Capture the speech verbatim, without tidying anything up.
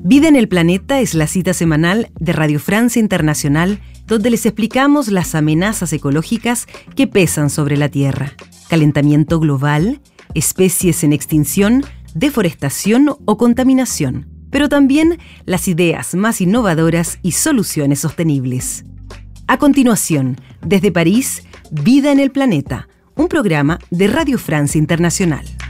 Vida en el Planeta es la cita semanal de Radio Francia Internacional, donde les explicamos las amenazas ecológicas que pesan sobre la Tierra. Calentamiento global, especies en extinción, deforestación o contaminación, pero también las ideas más innovadoras y soluciones sostenibles. A continuación, desde París, Vida en el Planeta, un programa de Radio Francia Internacional.